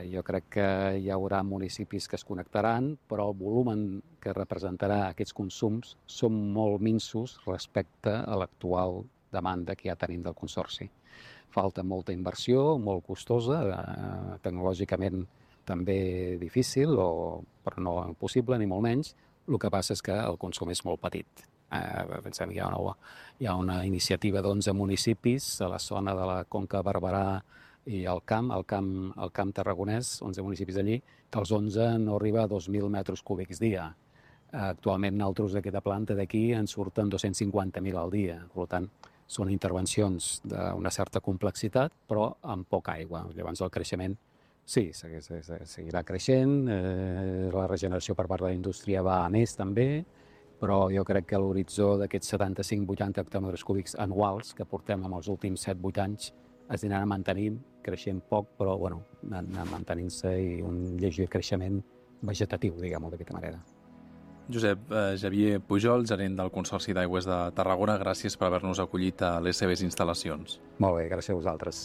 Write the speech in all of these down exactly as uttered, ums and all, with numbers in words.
jo crec que hi haurà municipis que es connectaran, però el volum que representarà aquests consums són molt minsos respecte a l'actual demanda que ja tenim del consorci. Falta molta inversió, molt costosa, eh, tecnològicament també difícil, o, però no impossible, ni molt menys. El que passa és que el consum és molt petit. Eh, pensem que hi ha una, hi ha una iniciativa d'onze municipis a la zona de la Conca Barberà i el camp, el camp, el camp tarragonès, onze municipis allí, que els onze no arriba a dos mil metres cúbics dia. Actualment, nosaltres d'aquesta planta d'aquí en surten dos-cents cinquanta mil al dia. Per tant, són intervencions d'una certa complexitat, però amb poca aigua. Llavors, el creixement, sí, seguirà creixent. Eh, la regeneració per part de la indústria va a més, també, però jo crec que l'horitzó d'aquests setanta-cinc vuitanta hectòmetres cúbics anuals que portem en els últims set vuit anys es aniran mantenint, creixent poc, però bueno, anar mantenint-se i un lleuger creixement vegetatiu, diguem-ho d'aquesta manera. Josep eh, Xavier Pujol, gerent del Consorci d'Aigües de Tarragona, gràcies per haver-nos acollit a les seves instal·lacions. Molt bé, gràcies a vosaltres.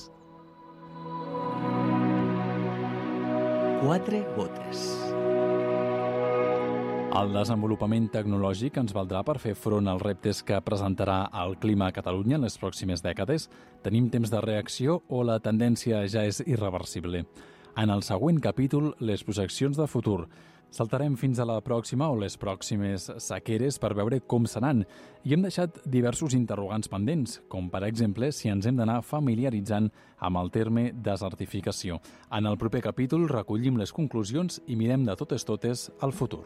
Quatre gotes. El desenvolupament tecnològic ens valdrà per fer front als reptes que presentarà el clima a Catalunya en les pròximes dècades? Tenim temps de reacció o la tendència ja és irreversible? En el següent capítol, les projeccions de futur. Saltarem fins a la pròxima o les pròximes sequeres per veure com seran i hem deixat diversos interrogants pendents, com per exemple si ens hem d'anar familiaritzant amb el terme desertificació. En el proper capítol recollim les conclusions i mirem de totes totes al futur.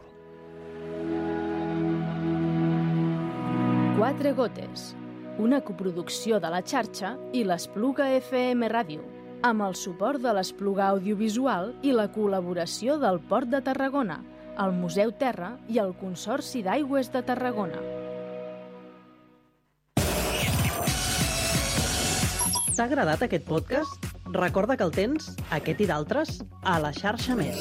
Quatre gotes, una coproducció de la xarxa i l'Espluga F M Ràdio, amb el suport de l'Espluga Audiovisual i la col·laboració del Port de Tarragona, el Museu Terra i el Consorci d'Aigües de Tarragona. T'ha agradat aquest podcast? Recorda que el tens, aquest i d'altres, a la xarxa Més.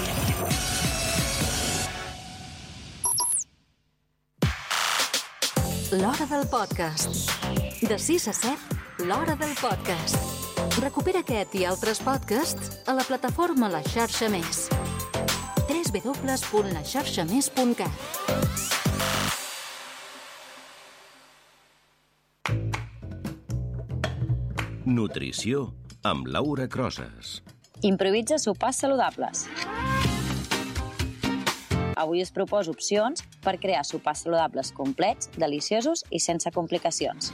L'Hora del Podcast. De sis a set, l'Hora del Podcast. Recupera aquest i altres podcasts a la plataforma La Xarxa Més. w w w punt la xarxa més punt cat. Nutrició amb Laura Crosas. Improvisa sopars saludables. Avui us proposo opcions per crear sopars saludables complets, deliciosos i sense complicacions.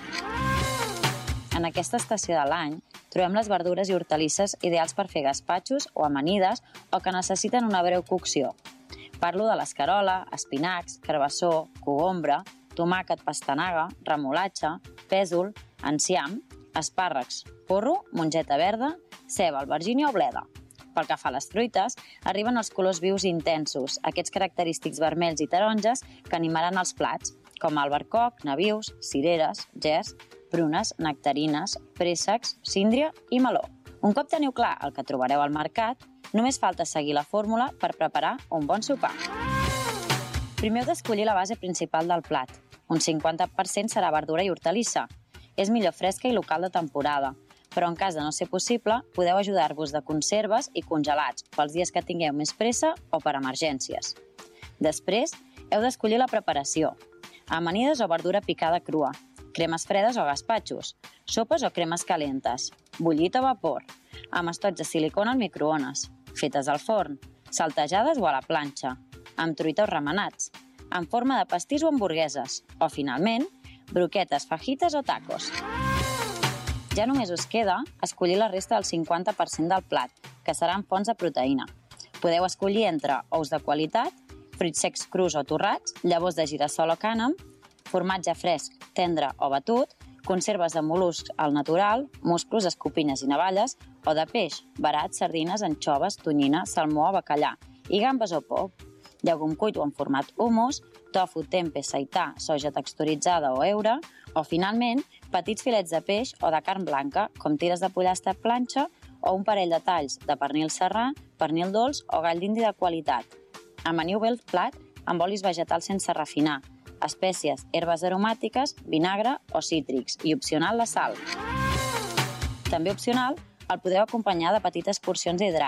En aquesta estació de l'any trobem les verdures i hortalisses ideals per fer gaspatxos o amanides o que necessiten una breu cocció. Parlo de l'escarola, espinacs, carbassó, cogombre, tomàquet, pastanaga, remolatxa, pèsol, enciam, espàrrecs, porro, mongeta verda, ceba, albergínia o bleda. Pel que fa a les fruites, arriben els colors vius intensos, aquests característics vermells i taronges que animaran els plats, com albercoc, nabius, cireres, gers, prunes, nectarines, préssecs, síndria i meló. Un cop teniu clar el que trobareu al mercat, només falta seguir la fórmula per preparar un bon sopar. Primer heu d'escollir la base principal del plat. Un cinquanta per cent serà verdura i hortalissa. És millor fresca i local de temporada, però en cas de no ser possible, podeu ajudar-vos de conserves i congelats pels dies que tingueu més pressa o per emergències. Després, heu d'escollir la preparació. Amanides o verdura picada crua, cremes fredes o gaspatxos, sopes o cremes calentes, bullit o vapor, amb estoig de silicona al microones, fetes al forn, saltejades o a la planxa, amb truita o remenats, en forma de pastís o hamburgueses, o, finalment, broquetes, fajites o tacos. Ja només us queda escollir la resta del cinquanta per cent del plat, que seran fonts de proteïna. Podeu escollir entre ous de qualitat, fruits secs crus o torrats, llavors de girassol o cànem, formatge fresc, tendre o batut, conserves de mol·luscs al natural, musclos, escopines i navalles, o de peix, verat, sardines, anxoves, tonyina, salmó o bacallà, i gambes o pop, llegum cuit o en format hummus, tofu, tempeh, seità, soja texturitzada o heura, o, finalment, petits filets de peix o de carn blanca, com tires de pollastre a planxa o un parell de talls de pernil serrà, pernil dolç o gall d'indi de qualitat. Amaniu bé el plat amb olis vegetals sense refinar, espècies, herbes aromàtiques, vinagre o cítrics i opcional la sal. També opcional, el podeu acompanyar de petites porcions d'hidrat.